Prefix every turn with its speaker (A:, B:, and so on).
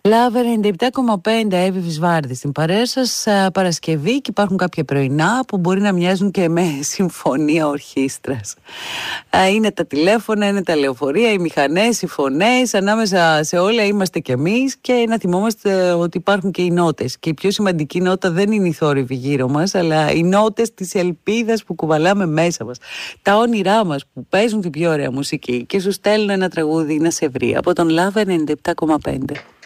A: Λάβε 97,5 Εύη Βυσβάρδη στην παρέα σας Παρασκευή, και υπάρχουν κάποια πρωινά που μπορεί να μοιάζουν και με συμφωνία ορχήστρας. Είναι τα τηλέφωνα, είναι τα λεωφορεία, οι μηχανές, οι φωνές, ανάμεσα σε όλα είμαστε κι εμείς, και να θυμόμαστε ότι υπάρχουν και οι νότες. Και η πιο σημαντική νότα δεν είναι οι θόρυβοι γύρω μας, αλλά οι νότες της ελπίδας που κουβαλάμε μέσα μας. Τα όνειρά μας που παίζουν την πιο ωραία μουσική και σου στέλνουν ένα τραγούδι να σε βρει από τον Λάβε 97,5.